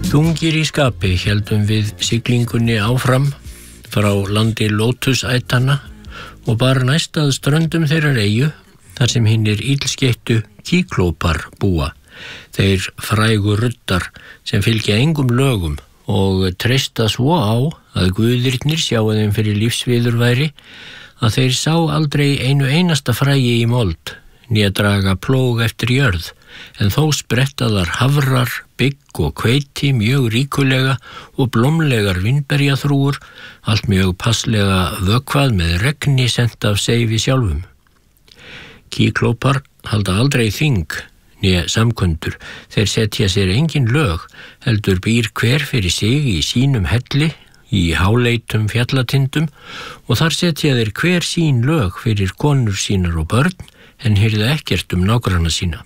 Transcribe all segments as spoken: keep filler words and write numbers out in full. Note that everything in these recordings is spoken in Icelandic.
Þungir í skapi héldum við siglingunni áfram frá landi lótusætanna og bar næst að ströndum þeirrar eyju þar sem hinnir illskeittu kíklópar búa, þeir frægu ruddar sem fylgja engum lögum og treysta svo á að guðirnir sjáu þeim fyrir lífsviðurværi að þeir sá aldrei einu einasta fræi í mold, né draga plóg eftir jörð, en þó sprettaðar hafrar, bygg og hveiti mjög ríkulega og blómlegar vínberjaþrúgur, allt mjög passlega vökvað með regni sent af seifi sjálfum. Kíklópar halda aldrei þing, né samkundur, þeir setja sér engin lög, heldur býr hver fyrir sig í sínum helli, í háleitum fjallatindum, og þar setja þeir hver sín lög fyrir konur sínar og börn, en hyrða ekkert um nágranna sína.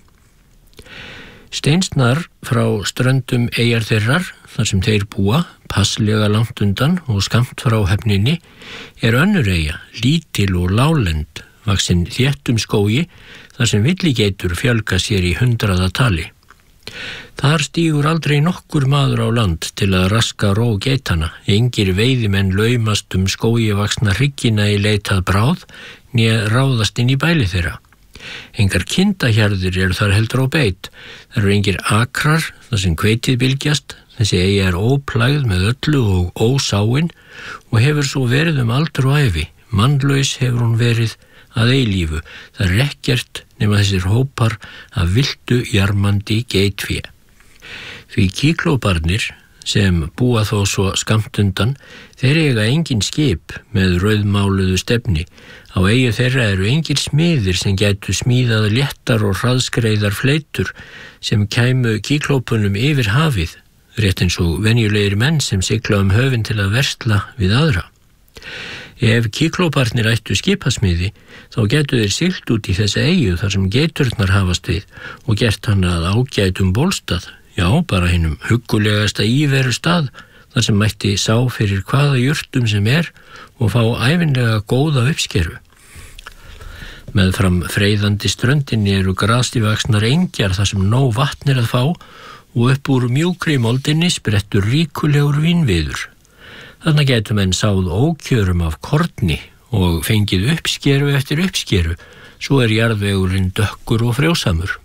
Steinsnar frá ströndum eyjar þeirrar, þar sem þeir búa, passlega langt undan og skammt frá höfninni, er önnur eyja, lítil og lálend, vaksin þéttum skógi, þar sem villigeitur fjölga sér í hundraða tali. Þar stígur aldrei nokkur maður á land til að raska ró geitana, engir veiðimenn laumast um skógi vaksna hryggina í leitað bráð, né ráðast inn í bæli þeirra. Engar kindahjarðir eru þar heldur á beit, þar eru engir akrar, þar sem hveitið bylgjast, þessi eyja er óplægð með öllu og ósáin og hefur svo verið um aldur og ævi, mannlaus hefur hún verið að eilífu, það er ekkert nema þessir hópar af viltu jarmandi geitfé. Því kíklóparnir, sem búa þó svo skammt undan, þeir eiga engin skip með rauðmáluðu stefni. Á eyju þeirra eru engir smiðir sem gætu smíðað léttar og hraðskreiðar fleitur sem kæmu kíklópunum yfir hafið, rétt eins og venjulegir menn sem sigla um höfin til að versla við aðra. Ef kíklóparnir ættu skipasmiði, þá gætu þeir siglt út í þessa eyju þar sem geiturnar hafast við og gert hann að ágætum bólstað, já, bara hinum huggulegasta íveru stað, þar sem mætti sá fyrir hvaða jurtum sem er og fá ævinlega góða uppskeru. Meðfram freyðandi ströndinni eru grasívaxnar engjar þar sem nóg vatn er að fá og upp úr mjúkri moldinni sprettur ríkulegur vínviður. Þarna gætu menn sáð ókjörum af korni og fengið uppskeru eftir uppskeru, svo er jarðvegurinn dökkur og frjósamur.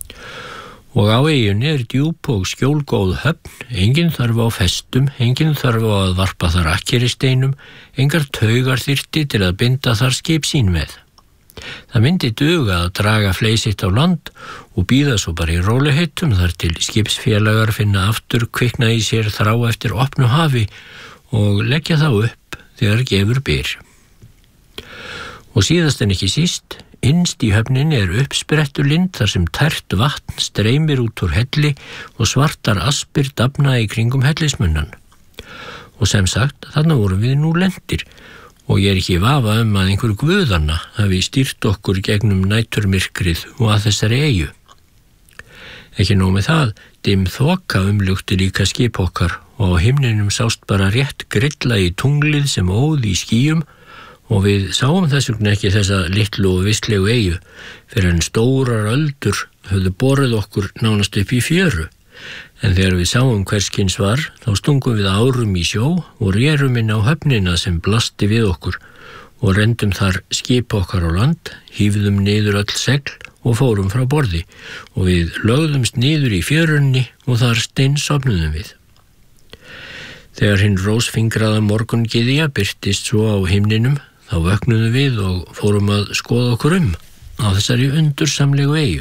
Og á eyjunni er djúp og skjólgóð höfn, enginn þarf á festum, enginn þarf á að varpa þar akkeristeinum, engar taugar þyrfti til að binda þar skip sín með. Það myndi duga að draga fleysitt á land og bíða svo bara í rólegheitum þar til skipsfélagar finna aftur kvikna í sér þrá eftir opnu hafi og leggja þá upp þegar gefur byr. Og síðast en ekki síst, innst í höfninni er uppsprettulind þar sem tært vatn streymir út úr helli og svartar aspir dafna í kringum hellismunnan. Og sem sagt, þarna vorum við nú lendir og ég er ekki í vafa um að einhver guðanna hafi stýrt okkur gegnum næturmyrkrið og að þessari eyju. Ekki nóg með það, dimm þoka umlukti líka skip okkar og á himninum sást bara rétt grilla í tunglið sem óð í skýjum og við sáum þess vegna ekki þessa litlu og vistlegu eyju fyrir en stórar öldur höfðu borið okkur nánast upp í fjöru. En þegar við sáum hverskins var, þá stungum við árum í sjó og rérum inn á höfnina sem blasti við okkur og rendum þar skip okkar á land, hífðum niður öll segl og fórum frá borði og við lögðumst niður í fjörunni og þar steinsofnuðum við. Þegar hinn rósfingraða morgungyðja birtist svo á himninum, þá vöknuðum við og fórum að skoða okkur um á þessari undursamlegu eyju.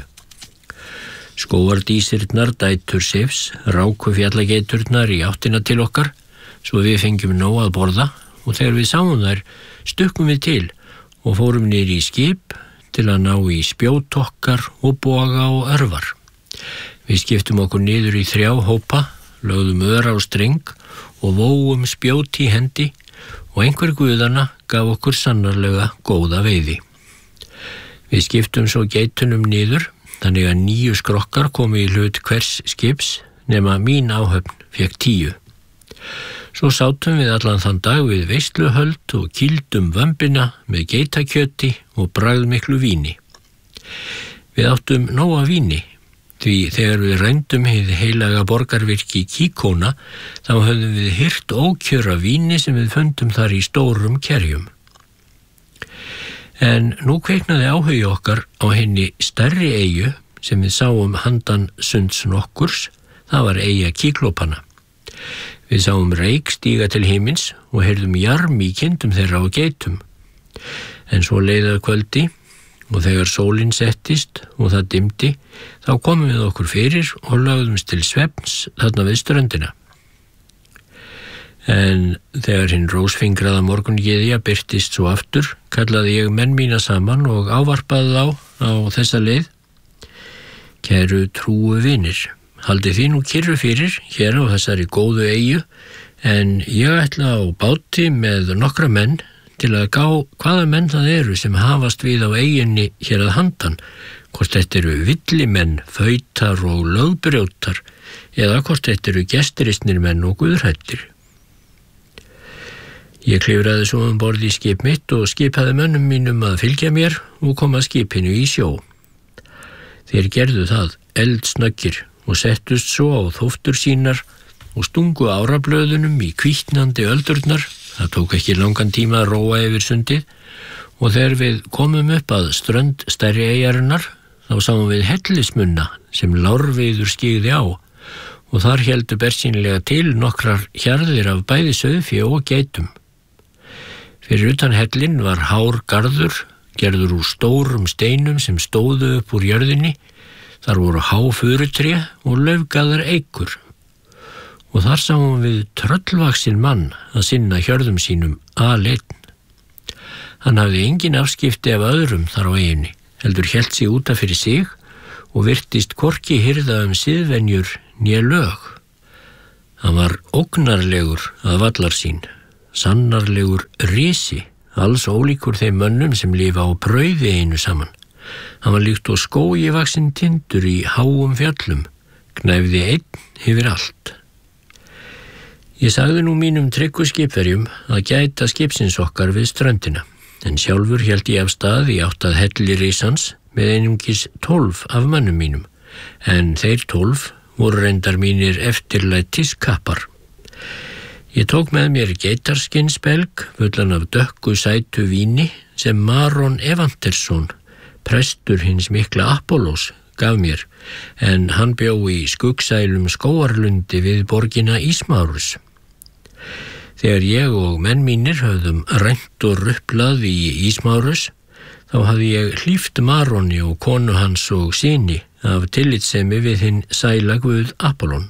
Skógardísirnar dætur Sifs ráku fjallageiturnar í áttina til okkar, svo við fengjum nóg að borða og þegar við sáum þær stukkum við til og fórum niður í skip til að ná í spjót okkar og boga og örvar. Við skiptum okkur niður í þrjá hópa, lögðum öra á streng og vóum spjót í hendi og einhver guðanna gaf okkur sannarlega góða veiði. Við skiptum svo geitunum niður, þannig að níu skrokkar komu í hlut hvers skips nema mín áhöfn fékk tíu. Svo sátum við allan þann dag við veisluhöld og kýldum vömbina með geitakjöti og bragðmiklu víni. Við áttum nóga víni, Því þegar við rændum hið heilaga borgarvirki Kíkóna, þá höfðum við hirt ókjöra víni sem við fundum þar í stórum kerjum. En nú kveiknaði áhugi okkar á henni stærri eyju sem við sáum handan sunds nokkurs, það var eyja Kíklópanna. Við sáum reik stíga til himins og heyrðum jarm í kindum þeirra og geitum. En svo leið að kvöldi og þegar sólin settist og það dimmdi, þá komum við okkur fyrir og lögðumst til svefns þarna við ströndina. En þegar hinn rósfingraða morgungyðja birtist svo aftur, kallaði ég menn mína saman og ávarpaði þá á þessa leið: Kæru trúu vinir, haldið þið nú kyrru fyrir hér á þessari góðu eyju, en ég ætla á báti með nokkra menn til að gá hvaða menn það eru sem hafast við á eyjunni hér að handan, hvort þetta eru villimenn, fautar og lögbrjótar, eða hvort þetta eru gestiristnir menn og guðhrættir. Ég klifraði svo um borð í skip mitt og skipaði mönnum mínum að fylgja mér og koma skipinu í sjó. Þeir gerðu það eldsnöggir og settust svo á þóftur sínar og stungu árablöðunum í hvítnandi öldurnar. Það tók ekki langan tíma að róa yfir sundið og þegar við komum upp að strönd stærri eyjarinnar, þá sáum við hellismunna sem lárviður skyggði á og þar héldu bersýnilega til nokkrar hjarðir af bæði sauðfé og geitum. Fyrir utan hellinn var hár garður, gerður úr stórum steinum sem stóðu upp úr jörðinni. Þar voru há furutré og laufgaðar eikur. Og þar sáum við tröllvaxinn mann að sinna hjörðum sínum aleinn. Hann hafði engin afskipti af öðrum þar á eyjunni, heldur hélt sig út af fyrir sig og virtist hvorki hirða um siðvenjur né lög. Hann var ógnarlegur að vallar sín, sannarlegur risi, alls ólíkur þeim mönnum sem lifa á brauði einu saman. Hann var líkt og skógi vaxinn tindur í háum fjallum, gnæfði einn yfir allt. Ég sagði nú mínum tryggu skipverjum að gæta skipsins okkar við ströndina, en sjálfur hélt ég af stað í átt að helli risans með einungis tólf af mönnum mínum, en þeir tólf voru reyndar mínir eftirlætis kappar. Ég tók með mér geitarskinsbelg fullan af dökku sætu víni sem Maron Evantersson, prestur hins mikla Apollos, gaf mér, en hann bjó í skuggsælum skógarlundi við borgina Ísmárus. Þegar ég og menn mínir höfðum rænt og ruplað í Ísmárus, þá hafði ég hlíft Maroni og konu hans og syni af tillitssemi við hinn sæla guð Apollon.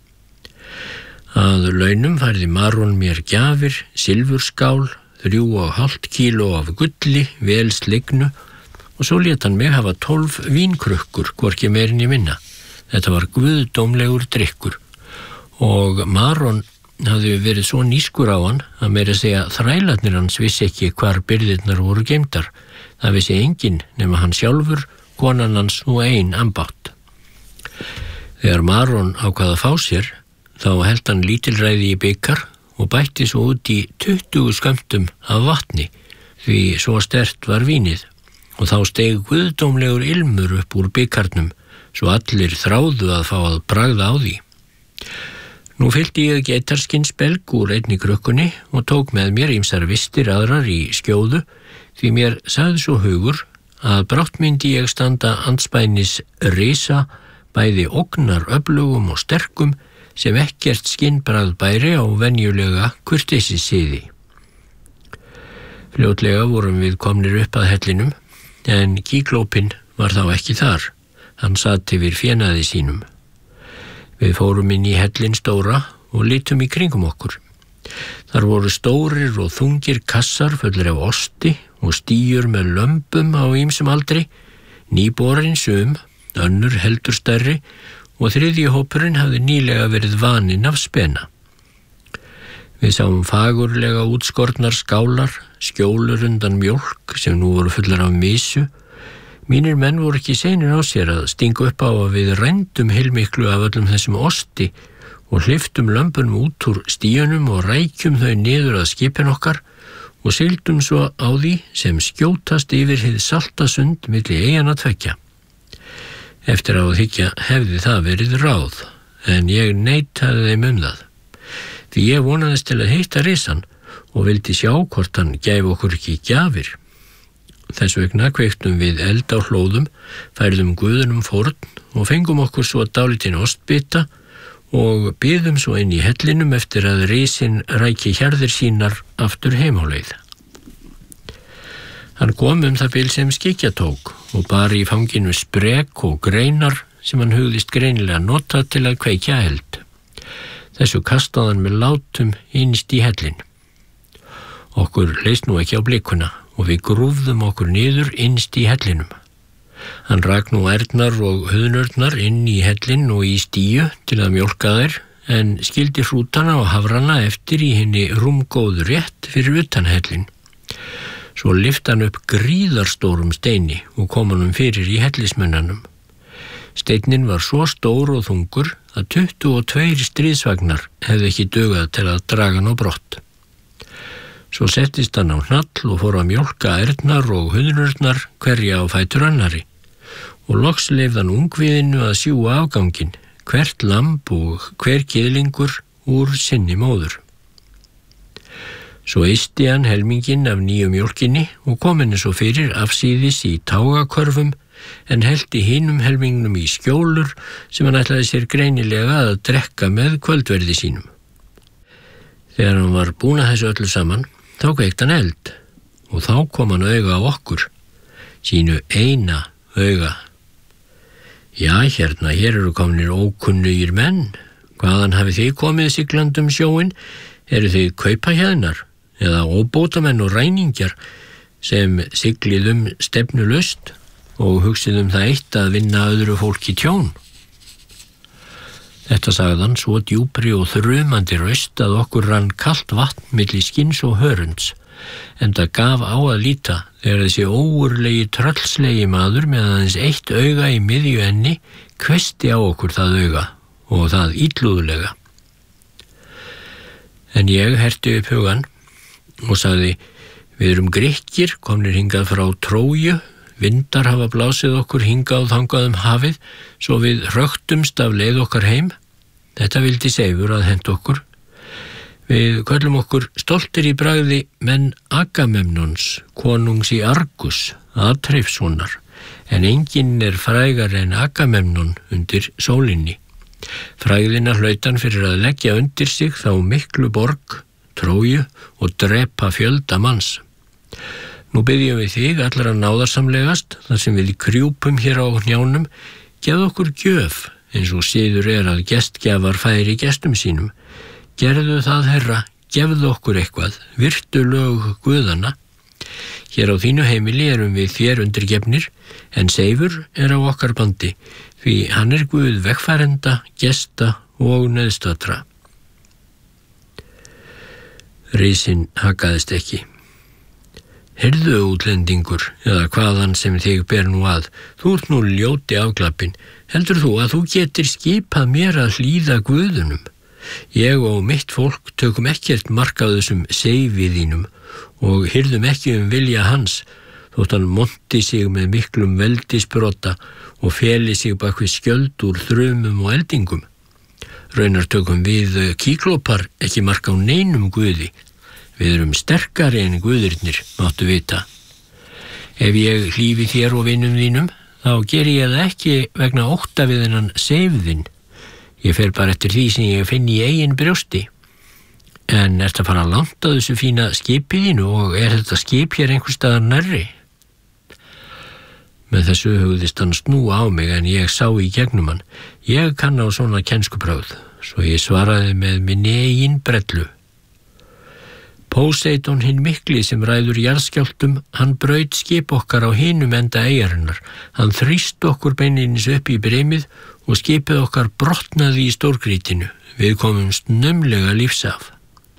Að launum færði Maron mér gjafir, silfurskál, þrjú og hálft kíló af gulli, vel slignu, og svo lét hann mig hafa tólf vínkrukkur, hvorki meirinn í minna. Þetta var guðdómlegur drykkur, og Maron hafði verið svo nískur á hann að meira segja þrælarnir hans vissi ekki hvar byrðirnar voru geymdar. Það vissi enginn nema hann sjálfur, konan hans og ein ambátt. Þegar Maron ákvað að fá sér, þá held hann lítilræði í bikar og bætti svo út í tuttugu skömmtum af vatni, því svo sterkt var vínið, og þá steig guðdómlegur ilmur upp úr bikarnum, svo allir þráðu að fá að bragða á því. Nú fyllti ég geitarskinsbelg úr einni krukkunni og tók með mér ýmsar vistir aðrar í skjóðu, því mér sagði svo hugur að brátt myndi ég standa andspænis risa, bæði ógnar öflugum og sterkum, sem ekkert skinnbragð bæri á venjulega kurteisisiði. Fljótlega vorum við komnir upp að hellinum, en Kíklópinn var þá ekki þar. Hann sat yfir fénaði sínum. Við fórum inn í hellin stóra og litum í kringum okkur. Þar voru stórir og þungir kassar fullir af osti og stíur með lömbum á ýmsum aldri, nýborin sum, önnur heldur stærri, og þriðji hópurinn hafði nýlega verið vaninn af spena. Við sáum fagurlega útskornar skálar, skjólur undan mjólk sem nú voru fullar af mysu. Mínir menn voru ekki seinir á sér að stinga upp á að við rændum heilmiklu af öllum þessum osti og hleyptum lömbunum út úr stíunum og rækjum þau niður að skipin okkar og sigldum svo á því sem skjótast yfir hið salta sund milli eyjanna tveggja. Eftir á að hyggja hefði það verið ráð, en ég neitaði þeim um það. Því ég vonaðist til að hitta risann og vildi sjá hvort hann gæfi okkur ekki gjafir. Þess vegna kveiktum við eld á hlóðum, færðum guðunum fórn og fengum okkur svo dálítinn ostbita og biðum svo inn í hellinum eftir að risinn ræki hjarðir sínar aftur heim á leið. Hann kom um það bil sem skikja tók og bar í fanginu sprek og greinar sem hann hugðist greinilega nota til að kveikja eld. Þessu kastaði hann með látum innst í hellin. Okkur leist nú ekki á blikuna og við grúfðum okkur niður innst í hellinum. Hann rak nú ærnar og huðnurnar inn í hellin og í stíu til að mjólka þær, en skildi hrútana og hafrana eftir í henni rúmgóðu rétt fyrir utan hellin. Svo lyfti hann upp gríðarstórum steini og kom honum fyrir í hellismönnanum. Steinninn var svo stór og þungur að tuttugu og tveir stríðsvagnar hefði ekki dugað til að draga hann á brott. Svo settist hann á hnall og fór að mjólka ærnar og huðnurnar hverja á fætur annari og loks leyfði hann ungviðinu að sjúga afganginn, hvert lamb og hver kiðlingur úr sinni móður. Svo ysti hann helminginn af nýju mjólkinni og kom henni svo fyrir afsíðis í tágakörfum en hellti hinum helmingnum í skjólur sem hann ætlaði sér greinilega að drekka með kvöldverði sínum. Þegar hann var búinn að þessu öllu saman, þá kveikti hann eld og þá kom hann auga á okkur, sínu eina auga. Já, hérna, hér eru komnir ókunnugir menn. Hvaðan hafið þið komið siglandum sjóin? Eru þið kaupahjæðnar eða óbótamenn og ræningjar sem sigliðum stefnulaust og hugsiðum það eitt að vinna öðru fólki tjón? Þetta sagði hann svo djúpri og þrumandi raust að okkur rann kalt vatn milli skins og hörunds, enda gaf á að líta þegar þessi óurlegi tröllslegi maður með aðeins eitt auga í miðju enni hvessti á okkur það auga og það illúðlega. En ég herti upp hugann og sagði: við erum Grikkir, komnir hingað frá Tróju, vindar hafa blásið okkur hingað og þangað um hafið, svo við hröktumst af leið okkar heim. Þetta vildi Seifur að henda okkur. Við köllum okkur stoltir í bragði menn Agamemnons, konungs í Argus, Atreifssonar, en enginn er frægar en Agamemnon undir sólinni. Frægðina hlaut hann fyrir að leggja undir sig þá miklu borg, Tróju, og drepa fjölda manns. Nú byggjum við þig allra náðarsamlegast, þar sem við krjúpum hér á hnjánum, gefðu okkur gjöf, eins og siður er að gestgjafar færi gestum sínum. Gerðu það, herra, gefðu okkur eitthvað, virtu lög guðanna. Hér á þínu heimili erum við þér undirgefnir, en Seifur er á okkar bandi, því hann er guð vegfærenda, gesta og nauðstatra. Risinn hakaðist ekki. Heyrðu, útlendingur, eða hvaðan sem þig ber nú að, þú ert nú ljóti afglappin, heldur þú að þú getur skipað mér að hlýða guðunum? Ég og mitt fólk tökum ekkert mark á þessum Seifi þínum og hirðum ekki um vilja hans, þótt hann monti sig með miklum veldisbrota og feli sig bak við skjöld úr þrumum og eldingum. Raunar tökum við kíklópar ekki mark á neinum guði. Við erum sterkari en guðirnir, máttu vita. Ef ég hlífi þér og vinum þínum, þá geri ég það ekki vegna ótta við hennan Seifðinn. Ég fer bara eftir því sem ég finn í eigin brjósti. En ertu að fara langt á þessu fína skipi þínu og er þetta skip hér einhvers staðar nærri? Með þessu hugðist hann snúa á mig en ég sá í gegnum hann. Ég kann á svona kennskubrögð, svo ég svaraði með minni eigin brellu. Póseidon hinn mikli sem ræður jarðskjálftum, hann braut skip okkar á hinum enda eyjarinnar. Hann þrýst okkur beinlínis upp í brimið og skipið okkar brotnaði í stórgrýtinu. Við komumst naumlega lífs af.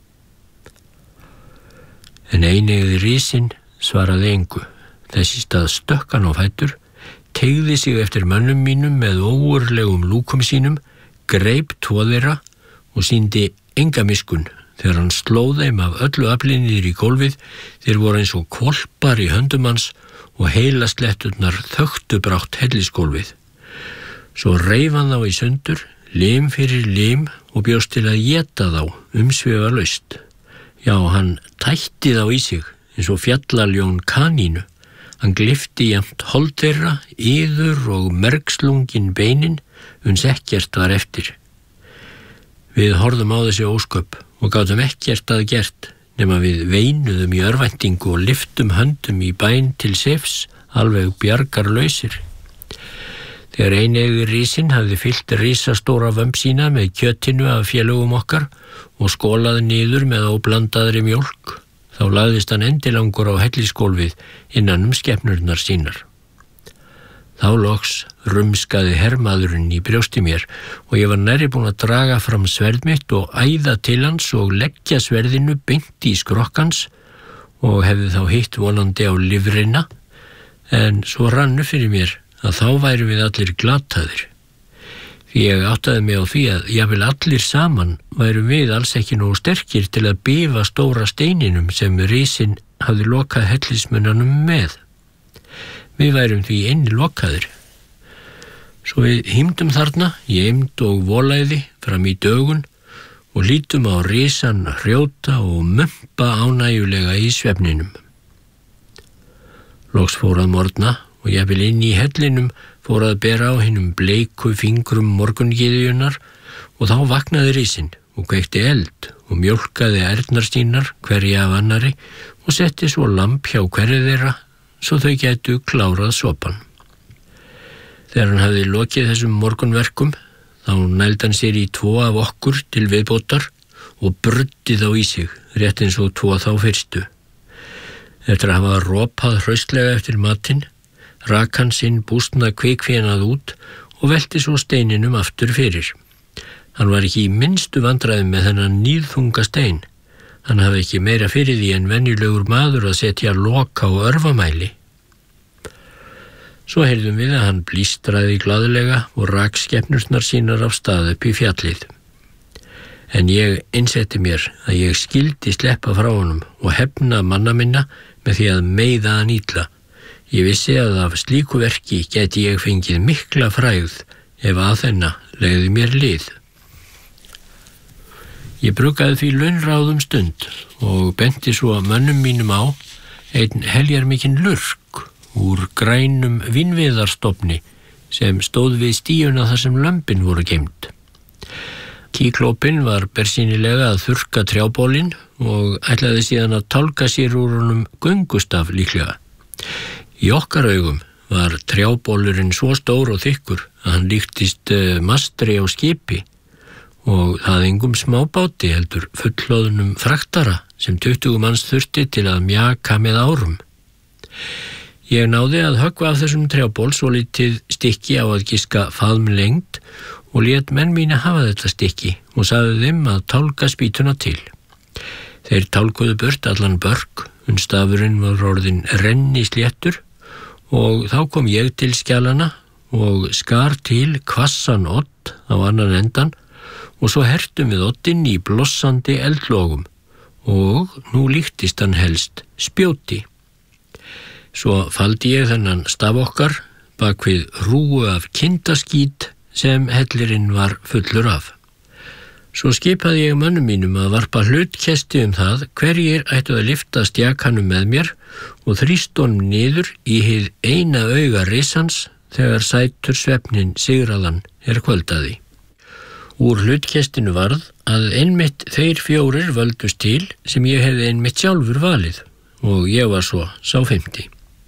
En einegði risinn svaraði engu. Þessi stað stökk hann á fætur, teygði sig eftir mönnum mínum með ógurlegum lúkum sínum, greip tvo þeirra og sýndi enga miskun. Þegar hann slóð þeim af öllu afli niður í gólfið, þeir voru eins og hvolpar í höndum hans og heilasletturnar þöktu brátt hellisgólfið. Svo reif hann þá í sundur, lim fyrir lim og bjóst til að éta þá umsvifalaust. Já, hann tætti þá í sig eins og fjallaljón kanínu. Hann glyfti jafnt hold þeirra, yður og mergslungin beinin, uns ekkert var eftir. Við horfðum á þessi ósköp og gátum ekkert að gert, nema við veinuðum í örvæntingu og lyftum höndum í bæn til sefs, alveg bjargarlausir. Þegar eineygur risinn hafði fyllt risastóra vömb sína með kjötinu af félögum okkar og skolaði niður með óblandaðri mjólk, þá lagðist hann endilangur á hellisgólfið innan um skepnurnar sínar. Þá loks rumskaði hermaðurinn í brjósti mér og ég var nærri búin að draga fram sverð mitt og æða til hans og leggja sverðinu beint í skrokkans og hefði þá hitt vonandi á lifrina, en svo rannu fyrir mér að þá værum við allir glataðir. Því ég áttaði mig á því að jafnvel allir saman værum við alls ekki nógu sterkir til að bifa stóra steininum sem risinn hafði lokað hellismunanum með. Við værum því inni lokaðir. Svo við hímdum þarna í eymd og volæði fram í dögun og lítum á risann hrjóta og mumpa ánægjulega í svefninum. Loks fór að morgna og jafnvel inn í hellinum fór að bera á hinum bleiku fingrum morgungyðjunnar og þá vaknaði risinn og kveikti eld og mjólkaði ærnar sínar hverja af annari og setti svo lamp hjá hverju þeirra svo þau gætu klárað sopan. Þegar hann hafði lokið þessum morgunverkum þá nældi hann sér í tvo af okkur til viðbótar og bruddi þá í sig rétt eins og tvo þá fyrstu. Eftir að hafa ropað hraustlega eftir matinn rak hann sinn bústna kvikfénað út og velti svo steininum aftur fyrir. Hann var ekki í minnstu vandræðum með þennan níðþunga stein. Hann hafði ekki meira fyrir því en venjulegur maður að setja loka á örvamæli. Svo heyrðum við að hann blístraði glaðlega og rak skepnurnar sínar af stað upp í fjallið. En ég einsetti mér að ég skyldi sleppa frá honum og hefna manna minna með því að meiða hann illa. Ég vissi að af slíku verki gæti ég fengið mikla frægð ef að þennan legði mér lið. Ég bruggaði því launráðum stund og benti svo mönnum mínum á einn heljarmikinn lurk úr grænum vínviðarstofni sem stóð við stíuna þar sem lömbin voru geymd. Kíklópin var bersýnilega að þurrka trjábólinn og ætlaði síðan að tálka sér úr honum göngustaf líklega. Í okkar augum var trjábólurinn svo stór og þykkur að hann líktist mastri á skipi og það engum smábáti heldur fullhlóðnum fraktara sem tuttugu manns þurfti til að mjaka með árum. Ég náði að höggva af þessum trjából svo lítið stykki á að giska faðmlengd og lét menn mína hafa þetta stykki og sagði þeim að tálka spýtuna til. Þeir tálkuðu burt allan börk, unstafurinn var orðinn renni sléttur og þá kom ég til skjalana og skar til hvassan odd á annan endan og svo hertum við oddinn í blossandi eldlogum og nú líktist hann helst spjóti. Svo faldi ég þennan staf okkar bak við hrúgu af kindaskít sem hellirinn var fullur af. Svo skipaði ég mönnum mínum að varpa hlutkesti um það hverjir ættu að lyfta stjakanum með mér og þrýst honum niður í hið eina auga risans þegar sætur svefnin sigraðan er kvöldaði. Úr hlutkestinu varð að einmitt þeir fjórir völdust til sem ég hefði einmitt sjálfur valið og ég var svo sá fimmti.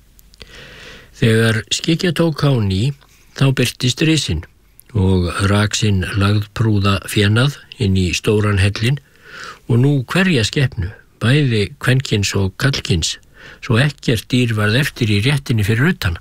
Þegar skikja tók á ný þá birtist risinn og rak sinn lagðprúða fénað inn í stóran hellin og nú hverja skepnu, bæði kvenkins og kallkins, svo ekkert dýr varð eftir í réttinni fyrir utan.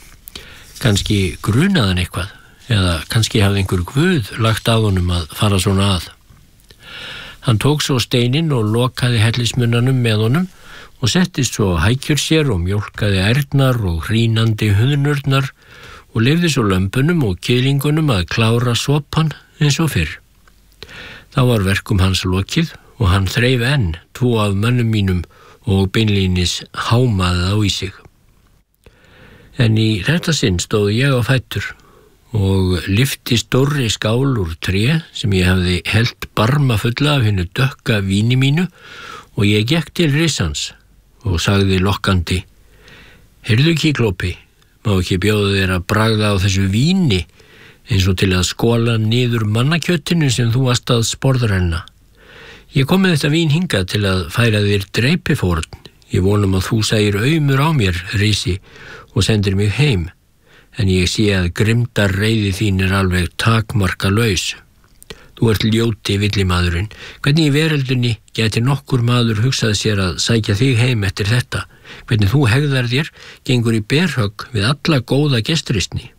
Kannski grunaðan eitthvað, eða kannski hafði einhver guð lagt á honum að fara svona að. Hann tók svo steininn og lokaði hellismunanum með honum og settist svo hækjur sér og mjólkaði ærnar og hrínandi hunurnurnar og leyfði svo lömbunum og kýlingunum að klára sopan eins og fyrr. Þá var verkum hans lokið og hann þreif enn tvo af mönnum mínum og beinlínis hámaði þá í sig. En í þetta sinn stóð ég á fætur og lyfti stórri skál úr tré sem ég hafði hellt barma fulla af hinnu dökka víni mínu og ég gekk til risans og sagði lokkandi: Heyrðu Kíklópi, má ekki bjóða þér að bragða á þessu víni eins og til að skóla niður mannakjötinu sem þú varst að sporðrenna. Ég kom með þetta vín hingað til að færa þér dreipifórn. Ég vonum að þú segir aumur á mér, risi, og sendir mig heim. En ég sé að grimmdar reiði þín er alveg takmarka laus. Þú ert ljóti villimaðurinn. Hvernig í veröldinni gæti nokkur maður hugsað sér að sækja þig heim eftir þetta? Hvernig þú hegðar þér gengur í berhögg við alla góða gestristni.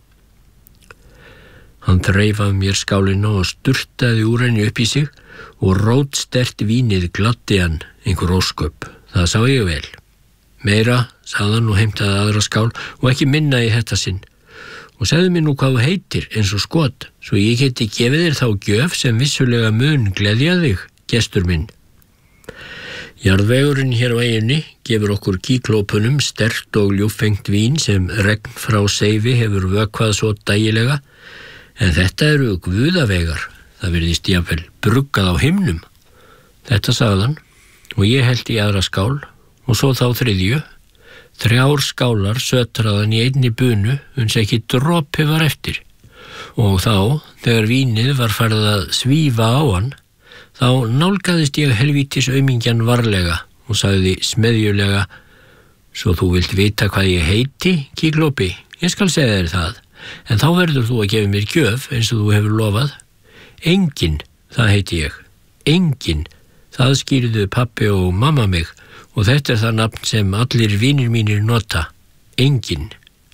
Hann þreif af mér skálina og sturtaði úr henni upp í sig og rótstert vínið gladdi hann einhver ósköp. Það sá ég vel. Meira, sagði hann og heimtaði aðra skál og ekki minna í þetta sinn. Og segðu mér nú hvað þú heitir eins og skot, svo ég geti gefið þér þá gjöf sem vissulega mun gleðja þig, gestur minn. Jarðvegurinn hér á eyjunni gefur okkur Kíklópunum sterkt og ljúffengt vín sem regn frá seifi hefur vökvað svo dægilega, en þetta eru guðavegar, það virðist jafnvel bruggað á himnum. Þetta sagði hann og ég hellti í aðra skál og svo þá þriðju. Þrjár skálar sötraðan í einni bunu uns ekki dropi var eftir. Og þá, þegar vínið var farið að svífa á hann, þá nálgaðist ég helvítis aumingjan varlega og sagði smeðjulega: Svo þú vilt vita hvað ég heiti, Kíklópi? Ég skal segja þér það, en þá verður þú að gefa mér gjöf eins og þú hefur lofað. Enginn, það heiti ég. Enginn. Það skýrðu pabbi og mamma mig og þetta er það nafn sem allir vinir mínir nota. Enginn.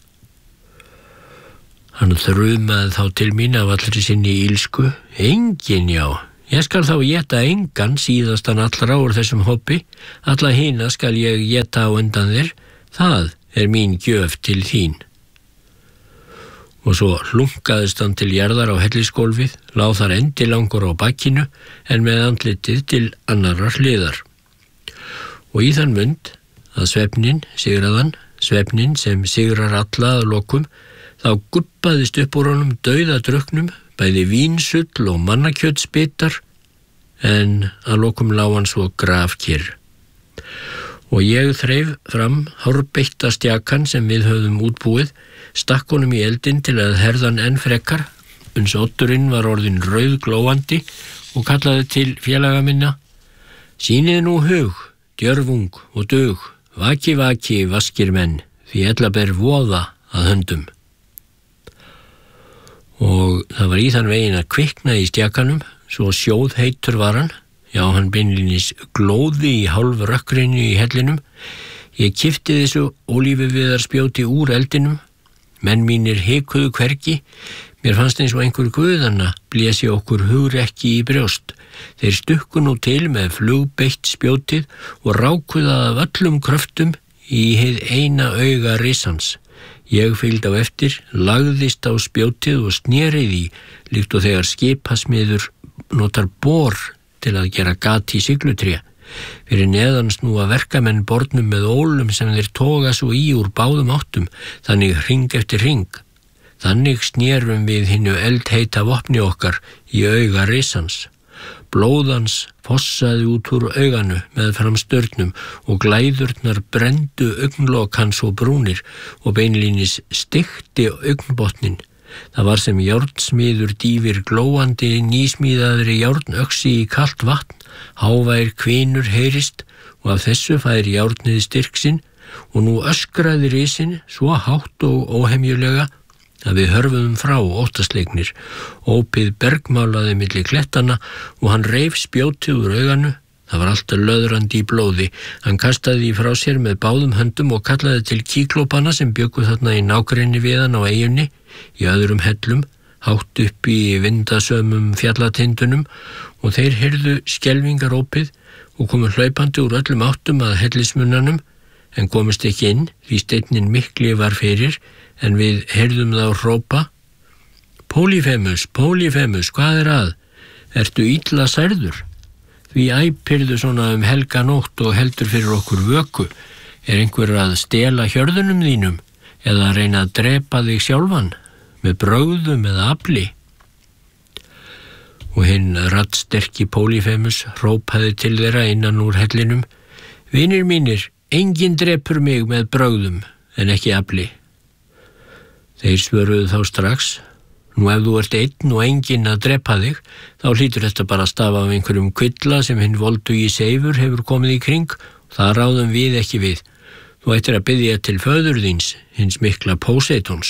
Hann þrumaði þá til mín af allri sinni ílsku. Enginn, já. Ég skal þá éta engan síðastan allra úr þessum hoppi. Alla hina skal ég éta á undan þér. Það er mín gjöf til þín. Og svo hlunkaðist hann til jarðar á hellisgólfið, lá þar endilangur á bakkinu en með andlitið til annarrar hliðar. Og í þann mund að svefnin sigraðan, svefnin sem sigrar alla að lokum, þá guppaðist upp úr honum dauða drukknum, bæði vínsull og mannakjötsbitar, en að lokum lá hann svo grafkyrr. Og ég þreif fram hárbeitta stjakan sem við höfðum útbúið, stakk honum í eldinn til að herðan enn frekar, uns oddurinn var orðin rauðglóandi og kallaði til félaga minna: Sýnið nú hug, djörfung og dug, vaki vaki vaskir menn, því ella ber voða að höndum. Og það var í þann veginn að kvikna í stjakanum, svo sjóð heitur var hann, já hann beinlínis glóði í hálf rökkrinu í hellinum. Ég kipti þessu ólífuviðarspjóti úr eldinum. Menn mínir hikuðu hvergi. Mér fannst eins og einhver guðanna blési okkur hugrekki í brjóst. Þeir stukku nú til með flugbeitt spjótið og rákuða af öllum kröftum í hið eina auga risans. Ég fylgdi á eftir, lagðist á spjótið og snerið í, líkt og þegar skipasmiður notar bor til að gera gat í siglutré. Fyrir neðan snúa verkamenn bornum með ólum sem þeir toga svo í úr báðum áttum, þannig hring eftir hring. Þannig snérum við hinnu eldheita vopni okkar í auga risans. Blóðans fossaði út úr auganu með fram störnum og glæðurnar brendu augnlok hans og brúnir og beinlínis stikti augnbotnin. Það var sem járnsmiður dýfir glóandi nýsmíðaðri járnöxi í kalt vatn, hávær kvinur heyrist og af þessu fær járnið styrk sinn og nú öskraði risinn svo hátt og óhemjulega að við hörfuðum frá óttasleiknir. Ópið bergmálaði milli klettana og hann reif spjótið úr auganu. Það var alltaf löðrandi í blóði. Hann kastaði því frá sér með báðum höndum og kallaði til Kíklópana sem bjuggu þarna í nágrenni við hann á eyjunni, í öðrum hellum, hátt upp í vindasömum fjallatindunum, og þeir heyrðu skelfingarópið og komu hlaupandi úr öllum áttum að hellismunnanum, en komist ekki inn því steinninn mikli var fyrir, en við heyrðum þá hrópa: Pólífemus, Pólífemus, hvað er að? Ertu illa særður? Því æpirðu svona um helga nótt og heldur fyrir okkur vöku. Er einhver að stela hjörðunum þínum eða að reyna að drepa þig sjálfan? með brögðum eða afli. Og hinn raddsterki Pólýfemus hrópaði til þeirra innan úr hellinum: Vinir mínir, enginn drepur mig með brögðum en ekki afli. Þeir svöruðu þá strax: Nú ef þú ert einn og enginn að drepa þig, þá hlýtur þetta bara að stafa af einhverjum kvilla sem hinn voldugi Seifur hefur komið í kring, og það ráðum við ekki við. Þú ættir að biðja til föður þíns, hins mikla Póseidons.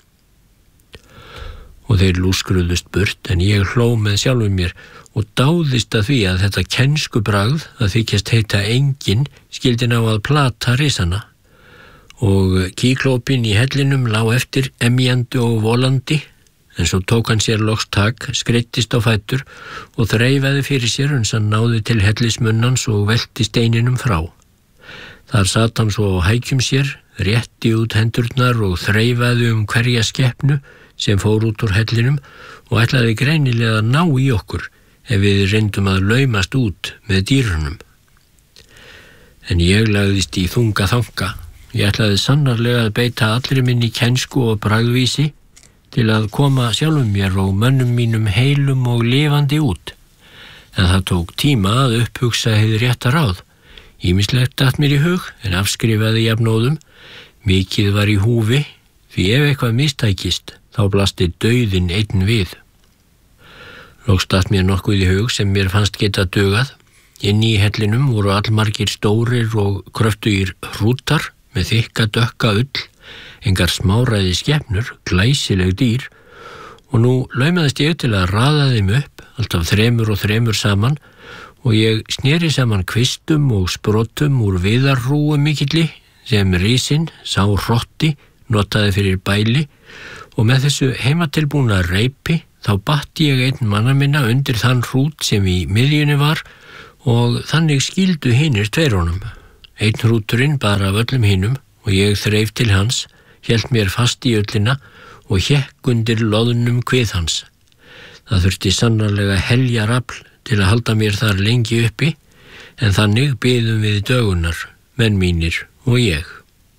Og þeir lúskruðust burt, en ég hló með sjálfum mér og dáðist að því að þetta kenskubragð að þykjast heita enginn skildi ná að plata risana. Og kíklópin í hellinum lá eftir emjandi og volandi, en svo tók hann sér loks tak, skreittist á fætur og þreifaði fyrir sér uns hann náði til hellismunnans og velti steininum frá. Þar sat hann svo á hækjum sér, rétti út hendurnar og þreifaði um hverja skepnu sem fór út úr hellinum og ætlaði greinilega að ná í okkur ef við reyndum að laumast út með dýrunum. En ég lagðist í þunga þanga. Ég ætlaði sannarlega að beita allri minni kensku og bragðvísi til að koma sjálfum mér og mönnum mínum heilum og lifandi út. En það tók tíma að upphugsa hið rétta ráð. Ýmislegt datt mér í hug, en afskrifaði jafnóðum. Mikið var í húfi, því ef eitthvað mistækist, þá blasti dauðinn einn við. Loks datt mér nokkuð í hug sem mér fannst geta dugað. Inni í hellinum voru allmargir stórir og kröftugir hrútar með þykka dökka ull, engar smáræði skepnur, glæsileg dýr, og nú laumaðist ég til að raða þeim upp, alltaf þremur og þremur saman, og ég sneri saman kvistum og sprotum úr viðarrúu mikilli, sem risinn, sá hrotti, notaði fyrir bæli, og með þessu heimatilbúna reipi, þá batt ég einn manna minna undir þann hrút sem í miðjunni var, og þannig skildu hinir tveirunum. Einn hrúturinn bara af öllum hinum, og ég þreif til hans, hélt mér fast í ullina og hékk undir loðnum kvið hans. Það þurfti sannarlega heljarafl til að halda mér þar lengi uppi, en þannig biðum við dögunar, menn mínir og ég.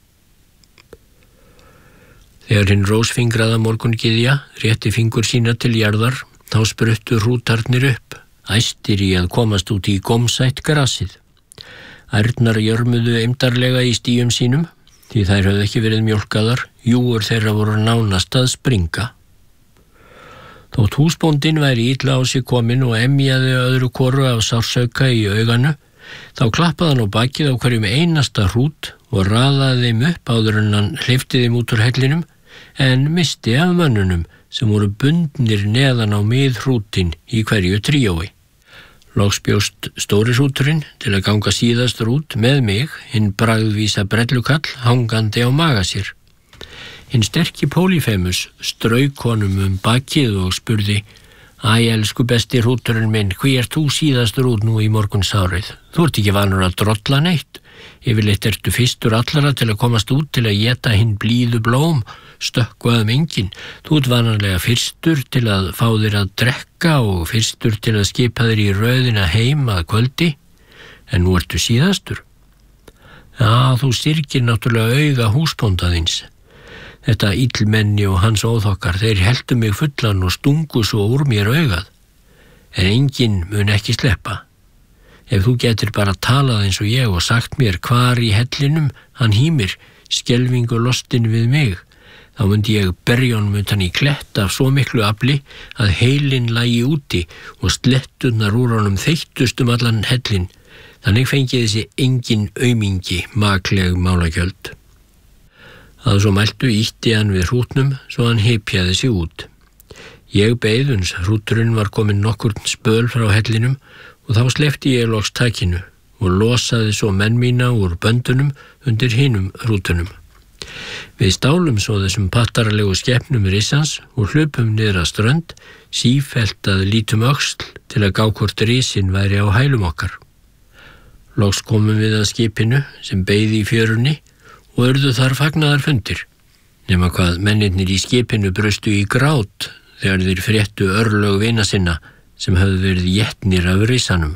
Þegar hinn rósfingraða morgungyðja rétti fingur sína til jarðar, þá spruttu hrútarnir upp, æstir í að komast út í gómsætt grasið. Ærnar jörmuðu eymdarlega í stíum sínum, því þær höfðu ekki verið mjólkaðar, júur þeirra voru nánast að springa. Þótt húsbóndinn væri illa á sig komin og emjaði öðru hvoru af sársauka í auganu, þá klappaði hann á bakið á hverjum einasta hrút og raðaði þeim upp áður en hann hleypti þeim út úr hellinum, en misti af mönnunum sem voru bundnir neðan á miðhrútin í hverju tríói. Loks bjóst stóri hrúturinn til að ganga síðastur út með mig, hinn bragðvísa brellukall hangandi á maga sér. Hinn sterki Pólýfemus strauk honum um bakið og spurði: Æ, elsku besti hrúturinn minn, hví ert þú síðastur út nú í morgunsárið? Þú ert ekki vanur að drolla neitt. Yfirleitt ertu fyrstur allara til að komast út til að éta hinn blíðu blóm, stökkva um enginn. Þú ert vanalega fyrstur til að fá þér að drekka og fyrstur til að skipa þér í röðina heim að kvöldi, en nú ertu síðastur. Já, þú styrkir náttúrulega auga húsbóndaðins. Þetta illmenni og hans óþokkar, þeir heldu mig fullan og stungu svo úr mér augað. En enginn mun ekki sleppa. Ef þú getur bara talað eins og ég og sagt mér hvar í hellinum hann hímir, skelfingu lostin við mig, þá myndi ég berja honum utan í klett af svo miklu afli að heilinn lægi úti og sletturnar úr honum þeyttust um allan hellin. Þannig fengi þessi engin aumingi makleg málagjöld. Að svo mæltu ýtti hann við hrútnum svo hann hypjaði sig út. Ég beið uns hrúturinn var komin nokkurn spöl frá hellinum og þá sleppti ég loks takinu og losaði svo menn mína úr böndunum undir hinum hrútunum. Við stálum svo þessum pattaralegu skepnum risans og hlupum niður að strönd, sífellt að lítum öxl til að gá hvort risinn væri á hælum okkar. Loks komum við að skipinu sem beið í fjörunni og urðu þar fagnaðarfundir, nema hvað mennirnir í skipinu brustu í grát þegar þeir fréttu örlög vina sinna sem höfðu verið étnir af risanum.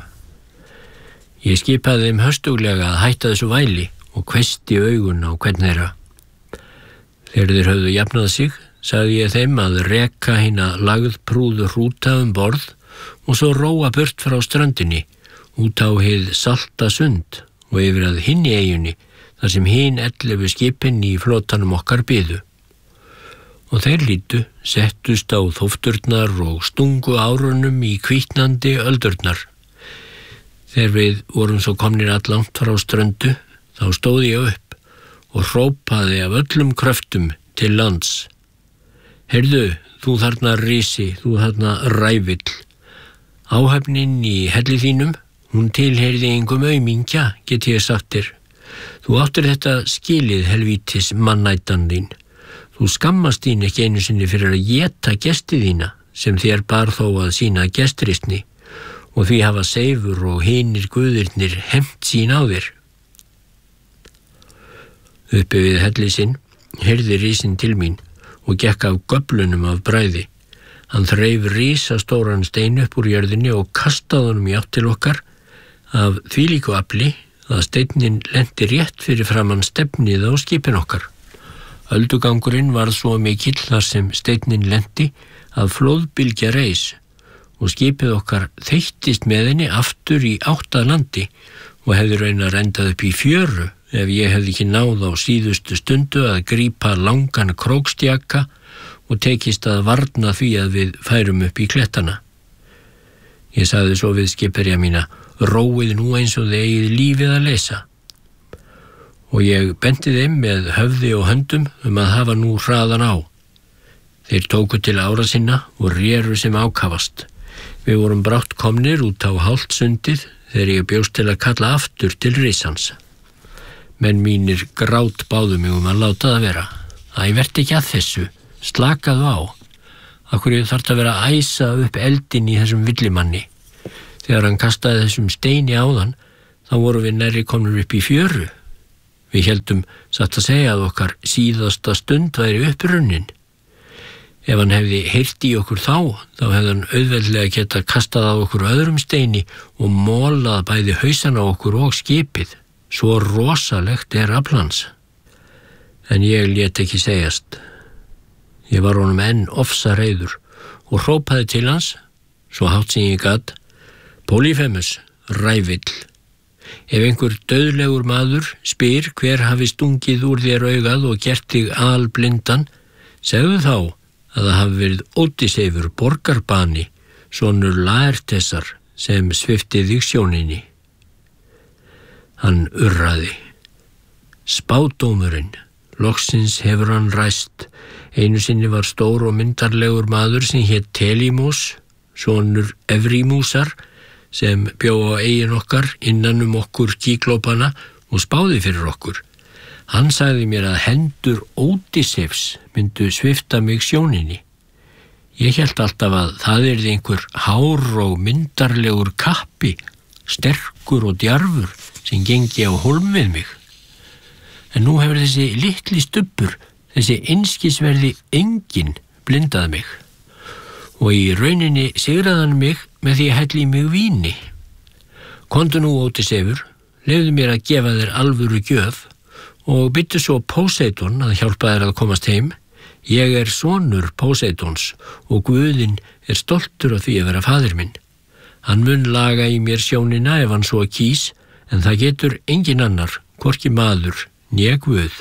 Ég skipaði þeim höstuglega að hætta þessu væli og hvessti augun á hvern þeirra. Þegar þeir höfðu jafnað sig, sagði ég þeim að reka hina lagðprúðu hrúta um borð og svo róa burt frá ströndinni, út á hið salta sund og yfir að hinni eyjunni, þar sem hin ellefu skipin í flotanum okkar biðu. Og þeir lítu, settust á þófturnar og stungu árunum í hvítnandi öldurnar. Þegar við vorum svo komnir allangt frá ströndu, þá stóð ég upp og hrópaði af öllum kröftum til lands. Heyrðu, þú þarna risi, þú þarna rævill. Áhöfnin í helli þínum, hún tilheyrði engum aumingja, get ég sagt þér. Þú áttir þetta skilið, helvítis mannætan þín. Þú skammast þín ekki einu sinni fyrir að éta gesti þína, sem þér bar þó að sína gestristni, og því hafa Seifur og hinir guðirnir hefnt sín á þér. Uppi við helli sinn heyrði risinn til mín og gekk af göflunum af bræði. Hann þreif risastóran stein upp úr jörðinni og kastaði honum í átt til okkar af þvílíku afli að steinninn lenti rétt fyrir framan stefnið á skipin okkar. Öldugangurinn varð svo mikill þar sem steinninn lenti að flóðbylgja reis og skipið okkar þeyttist með henni aftur í átta landi og hefði raunar endað upp í fjöru ef ég hefði ekki náð á síðustu stundu að grípa langan krókstjaka og tekist að varna því að við færum upp í klettana. Ég sagði svo við skipverja mína, róið nú eins og þið eigið lífið að leysa. Og ég benti þeim með höfði og höndum um að hafa nú hraðan á. Þeir tóku til ára sinna og réru sem ákafast. Við vorum brátt komnir út á hálft sundið þegar ég bjóst til að kalla aftur til risans. Menn mínir grát báðu mig um að láta það vera. Æ, vert ekki að þessu, slakaðu á. Akkur ég þarf að vera að æsa upp eldin í þessum villimanni. Þegar hann kastaði þessum steini á þann, þá voru við nærri komnir upp í fjöru. Við héldum satt að segja að okkar síðasta stund væri upprunnin. Ef hann hefði heyrt í okkur þá, þá hefði hann auðveldlega getað kastað á okkur öðrum steini og mólað bæði hausana á okkur og skipið. Svo rosalegt er aflans. En ég lét ekki segjast. Ég var honum enn ofsa reiður og hrópaði til hans, svo hátt sem ég gat, Polyphemus, rævill. Ef einhver dauðlegur maður spyr hver hafi stungið úr þér augað og gert þig alblindan, segðu þá að það hafi verið Ódysseifur borgarbani, sonur Laertesar, sem svipti þig sjóninni. Hann urraði. Spádómurinn, loksins hefur hann ræst. Einu sinni var stór og myndarlegur maður sem hét Telímos, sonur Evrímúsar, sem bjó á eigin okkar innan um okkur kíklópana og spáði fyrir okkur. Hann sagði mér að hendur Ódysseifs myndu svifta mig sjóninni. Ég hélt alltaf að það yrði einhver hár og myndarlegur kappi, sterkur og djarfur, sem gengi á hólm við mig. En nú hefur þessi litli stubbur, þessi einskisverði enginn blindað mig. Og í rauninni sigraði hann mig með því að helli í mig víni. Komdu nú, Ódysseifur, leyfðu mér að gefa þér alvöru gjöf og byttu svo Póseidon að hjálpa þér að komast heim. Ég er sonur Póseidons og Guðinn er stoltur af því að vera faðir minn. Hann mun laga í mér sjónina ef hann svo kýs, en það getur engin annar, hvorki maður né Guð.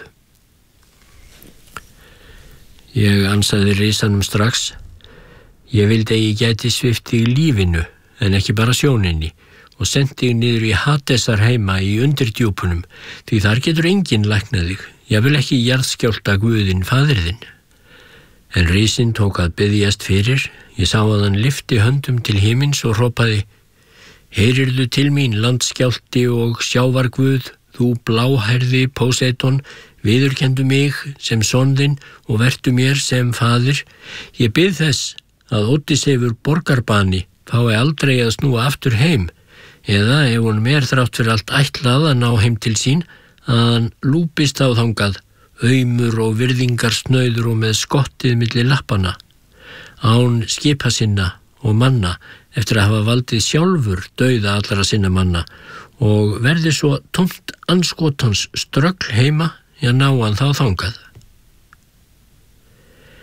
Ég ansaði risanum strax. Ég vildi að ég gæti svift þig lífinu, en ekki bara sjóninni, og sendi þig niður í Hadesar heima í undirdjúpunum, því þar getur enginn læknað þig, ég vil ekki jarðskjálta Guðinn faðir þinn. En risinn tók að biðjast fyrir, ég sá að hann lyfti höndum til himins og hrópaði, heyrirðu til mín, landskjálti og sjávarguð, þú bláhærði Póseidon, viðurkendu mig sem son þinn og vertu mér sem faðir. Ég bið þess að Ódysseifur borgarbani fái aldrei að snúa aftur heim, eða ef hún er þrátt fyrir allt ætlað að ná heim til sín, að hann lúpist á þangað, aumur og virðingar snauður og með skottið milli lappana, án skipa sinna og manna eftir að hafa valdið sjálfur dauða allra sinna manna og verði svo tómt andskotans ströggl heima í að ná hann þá þangað.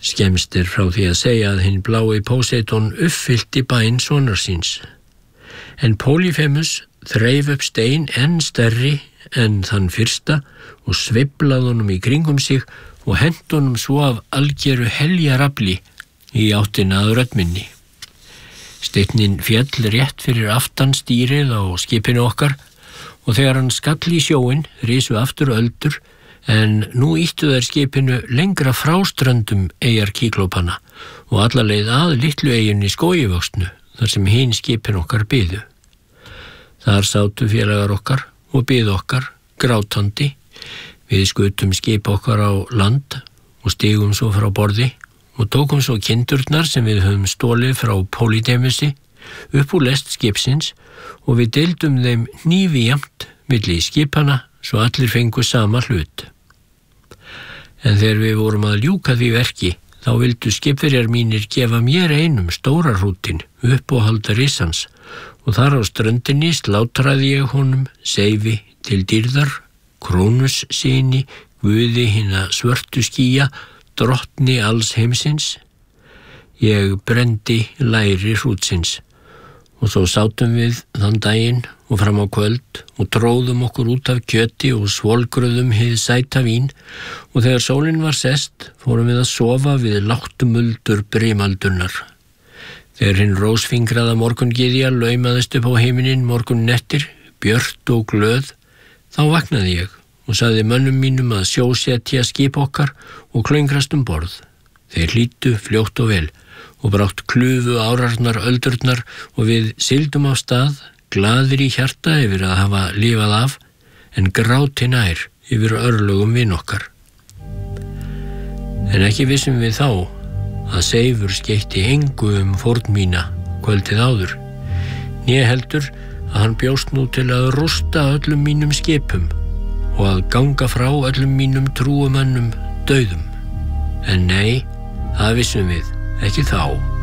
Skemmst er frá því að segja að hinn blái Póseidon uppfyllti bæn sonar síns. En Polyphemus þreif upp stein enn stærri en þann fyrsta og sveiflaði honum í kringum sig og henti honum svo af algeru heljarafli í áttina að röddminni. Steinninn féll rétt fyrir aftan stýrið á skipinu okkar og þegar hann skall í sjóinn risu aftur öldur, en nú ýttu þær skipinu lengra frá ströndum eyjar Kíklópanna og alla leið að litlu eyjunni Skógivöxnu þar sem hin skipin okkar biðu. Þar sátu félagar okkar og biðu okkar grátandi. Við skutum skip okkar á land og stigum svo frá borði og tókum svo kindurnar sem við höfum stólið frá Polydeusi upp úr lest skipsins og við deildum þeim hnífi jafnt milli skipana svo allir fengu sama hlut. En þegar við vorum að ljúka því verki, þá vildu skipverjar mínir gefa mér einum stóra hrútin upp og halda risans og þar á ströndinni slátraði ég honum seifi til dýrðar, Krónus syni, guði hinna svörtu skýja, drottni alls heimsins. Ég brendi læri hrútsins og svo sátum við þann daginn og fram á kvöld og tróðum okkur út af kjöti og svolgruðum hið sæta vín og þegar sólin var sest fórum við að sofa við láttumuldur brimaldurnar. Þegar hinn rósfingraða morgungyðja laumaðist upp á heiminin morgun nettir, björt og glöð, þá vaknaði ég og sagði mönnum mínum að sjósetja skip okkar og klöngrast um borð. Þeir hlýddu fljótt og vel og brátt klufu árarnar öldurnar og við sigldum af stað, glaðir í hjarta yfir að hafa lifað af, en gráti nær yfir örlögum vin okkar. En ekki vissum við þá að Seifur skeytti engu um fórn mína kvöldið áður, né heldur að hann bjóst nú til að rústa öllum mínum skipum og að ganga frá öllum mínum trúumönnum dauðum. En nei, það vissum við ekki þá.